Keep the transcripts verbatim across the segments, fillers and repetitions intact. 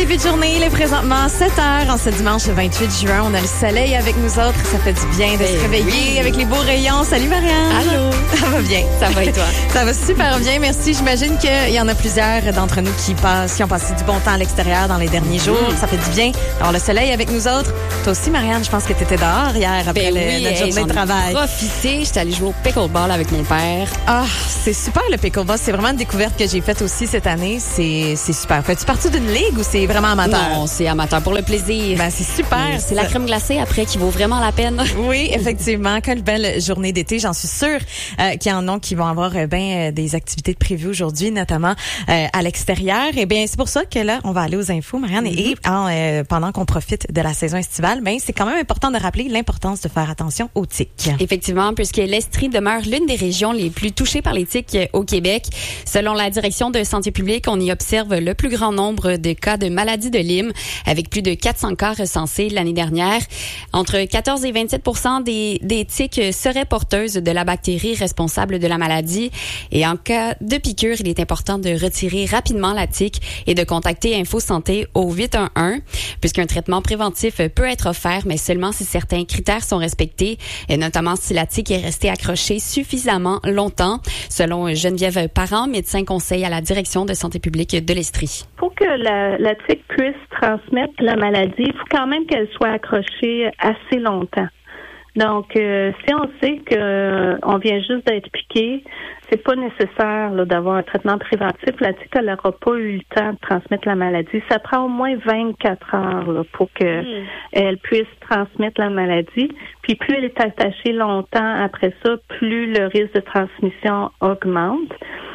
début de journée, il est présentement sept heures en ce dimanche vingt-huit juin. On a le soleil avec nous autres. Ça fait du bien de ben se réveiller oui. avec les beaux rayons. Salut Marianne. Allô. Ça va bien. Ça va et toi? Ça va super bien, merci. J'imagine qu'il y en a plusieurs d'entre nous qui passent, qui ont passé du bon temps à l'extérieur dans les derniers jours. Mmh. Ça fait du bien. Alors le soleil avec nous autres. Toi aussi Marianne, je pense que tu étais dehors hier après ben le, oui, notre hey, journée de travail. J'en ai profité. J'étais allée jouer au pickleball avec mon père. Ah, c'est super le pickleball. C'est vraiment une découverte que j'ai faite aussi cette année. C'est, c'est super. Fais-tu partie d'une ligue ou c'est vraiment amateur? Non, c'est amateur pour le plaisir. Ben, c'est super. Oui, c'est la crème glacée après qui vaut vraiment la peine. Oui, effectivement. Quelle belle journée d'été. J'en suis sûre euh, qu'il y en a qui vont avoir euh, ben euh, des activités de prévues aujourd'hui, notamment euh, à l'extérieur. Et bien, c'est pour ça que là, on va aller aux infos, Marianne. Mm-hmm. Et en, euh, pendant qu'on profite de la saison estivale, ben c'est quand même important de rappeler l'importance de faire attention aux tiques. Effectivement, puisque l'Estrie demeure l'une des régions les plus touchées par les tiques au Québec. Selon la direction de santé publique, on y observe le plus grand nombre de cas de maladie de Lyme, avec plus de quatre cents cas recensés l'année dernière. Entre quatorze et vingt-sept pour cent des, des tiques seraient porteuses de la bactérie responsable de la maladie. Et en cas de piqûre, il est important de retirer rapidement la tique et de contacter Info Santé au huit un un, puisqu'un traitement préventif peut être offert, mais seulement si certains critères sont respectés, et notamment si la tique est restée accrochée suffisamment longtemps, selon Geneviève Parent, médecin conseil à la direction de santé publique de l'Estrie. Pour que la, la tique puisse transmettre la maladie, il faut quand même qu'elle soit accrochée assez longtemps. Donc, euh, si on sait que euh, on vient juste d'être piqué, c'est pas nécessaire là, d'avoir un traitement préventif. La tique, elle n'aura pas eu le temps de transmettre la maladie. Ça prend au moins vingt-quatre heures là, pour que mmh. elle puisse transmettre la maladie. Puis plus elle est attachée longtemps après ça, plus le risque de transmission augmente.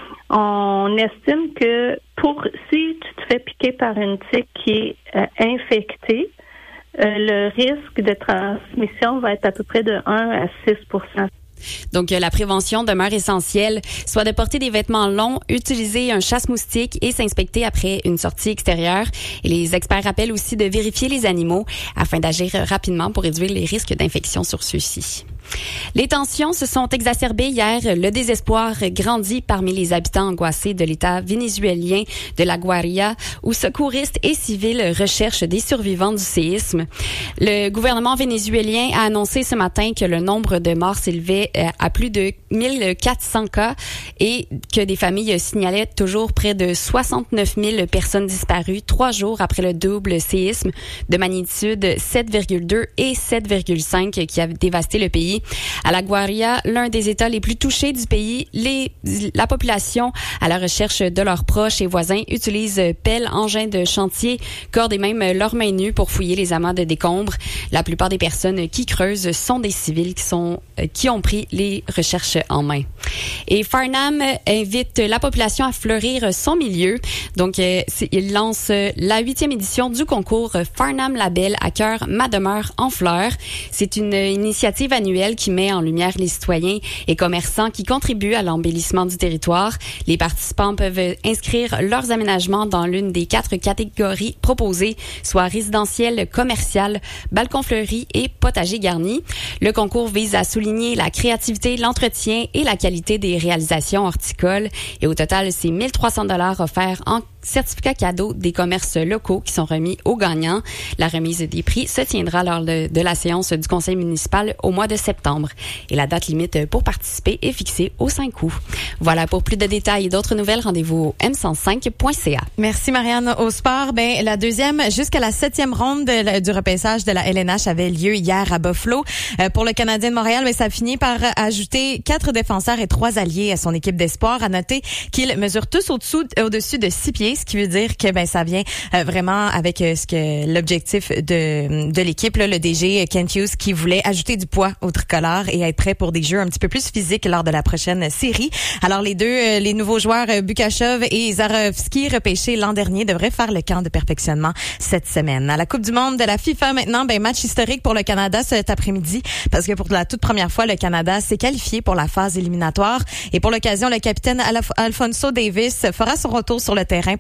On estime que pour si tu te fais piquer par une tique qui est euh, infectée, euh, le risque de transmission va être à peu près de un à six pour cent. Donc, la prévention demeure essentielle, soit de porter des vêtements longs, utiliser un chasse-moustique et s'inspecter après une sortie extérieure. Et les experts rappellent aussi de vérifier les animaux afin d'agir rapidement pour réduire les risques d'infection sur ceux-ci. Les tensions se sont exacerbées hier. Le désespoir grandit parmi les habitants angoissés de l'État vénézuélien de la Guaira, où secouristes et civils recherchent des survivants du séisme. Le gouvernement vénézuélien a annoncé ce matin que le nombre de morts s'élevait à plus de mille quatre cents cas et que des familles signalaient toujours près de soixante-neuf mille personnes disparues trois jours après le double séisme de magnitude sept virgule deux et sept virgule cinq qui a dévasté le pays. À la Guaira, l'un des États les plus touchés du pays, les, la population, à la recherche de leurs proches et voisins, utilise pelles, engins de chantier, cordes et même leurs mains nues pour fouiller les amas de décombres. La plupart des personnes qui creusent sont des civils qui sont qui ont pris les recherches en main. Et Farnham invite la population à fleurir son milieu. Donc, euh, il lance la huitième édition du concours Farnham Label à cœur Ma demeure en fleurs. C'est une initiative annuelle qui met en lumière les citoyens et commerçants qui contribuent à l'embellissement du territoire. Les participants peuvent inscrire leurs aménagements dans l'une des quatre catégories proposées, soit résidentiel, commercial, balcon fleuri et potager garni. Le concours vise à souligner la créativité, l'entretien et la qualité des réalisations horticoles. Et au total, c'est mille trois cents dollars offerts en certificats cadeaux des commerces locaux qui sont remis aux gagnants. La remise des prix se tiendra lors de, de la séance du conseil municipal au mois de septembre. Et la date limite pour participer est fixée au cinq août. Voilà, pour plus de détails et d'autres nouvelles, rendez-vous au m cent cinq point c a. Merci Marianne. Au sport, ben la deuxième jusqu'à la septième ronde de la, du repêchage de la L N H avait lieu hier à Buffalo. Euh, pour le Canadien de Montréal, mais ça a fini par ajouter quatre défenseurs et trois alliés à son équipe d'espoir. À noter qu'ils mesurent tous au-dessous, au-dessus de six pieds, ce qui veut dire que ben ça vient euh, vraiment avec euh, ce que l'objectif de de l'équipe, là, le D G Kent Hughes, qui voulait ajouter du poids au tricolore et être prêt pour des jeux un petit peu plus physiques lors de la prochaine série. Alors les deux, euh, les nouveaux joueurs euh, Bukashov et Zarovski, repêchés l'an dernier, devraient faire le camp de perfectionnement cette semaine. À la Coupe du monde de la FIFA maintenant, ben match historique pour le Canada cet après-midi, parce que pour la toute première fois, le Canada s'est qualifié pour la phase éliminatoire. Et pour l'occasion, le capitaine Alf- Alphonso Davies fera son retour sur le terrain pour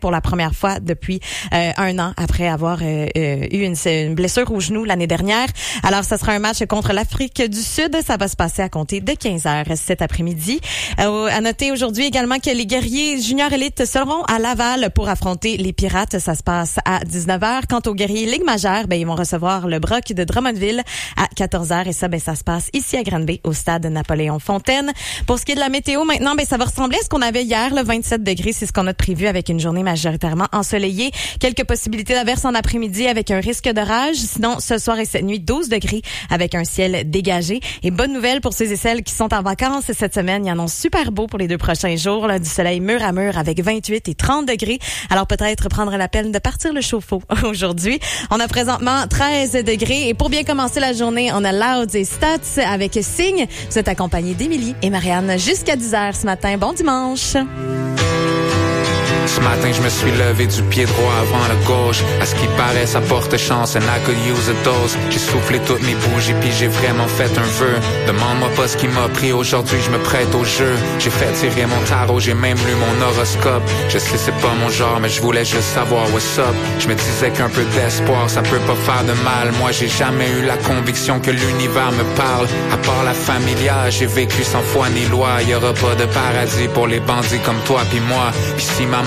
pour la première fois depuis euh, un an après avoir euh, euh, eu une, une blessure au genou l'année dernière. Alors, ce sera un match contre l'Afrique du Sud. Ça va se passer à compter de quinze heures cet après-midi. Euh, à noter aujourd'hui également que les guerriers junior élite seront à Laval pour affronter les Pirates. Ça se passe à dix-neuf heures. Quant aux guerriers Ligue majeure, ben, ils vont recevoir le Broc de Drummondville à quatorze heures. Et ça, ben, ça se passe ici à Granby, au stade Napoléon-Fontaine. Pour ce qui est de la météo, maintenant, ben, ça va ressembler à ce qu'on avait hier, le vingt-sept degrés. C'est ce qu'on a prévu avec une journée majoritairement ensoleillée. Quelques possibilités d'averses en après-midi avec un risque d'orage. Sinon, ce soir et cette nuit, douze degrés avec un ciel dégagé. Et bonne nouvelle pour ceux et celles qui sont en vacances cette semaine. Il y en a super beau pour les deux prochains jours. Là, du soleil mur à mur avec vingt-huit et trente degrés. Alors peut-être prendre la peine de partir le chauffe-eau aujourd'hui. On a présentement treize degrés. Et pour bien commencer la journée, on a Louds et Stats avec Signe. Vous êtes accompagnés d'Émilie et Marianne jusqu'à dix heures ce matin. Bon dimanche! Ce matin, je me suis levé du pied droit avant le gauche. À ce qui paraît, ça porte chance, and I could use a dose. J'ai soufflé toutes mes bougies, puis j'ai vraiment fait un vœu. Demande-moi pas ce qui m'a pris aujourd'hui, je me prête au jeu. J'ai fait tirer mon tarot, j'ai même lu mon horoscope. Je sais c'est pas mon genre, mais je voulais juste savoir what's up. Je me disais qu'un peu d'espoir, ça peut pas faire de mal. Moi, j'ai jamais eu la conviction que l'univers me parle. À part la familia, j'ai vécu sans foi ni loi. Y aura pas de paradis pour les bandits comme toi puis moi. Puis si ma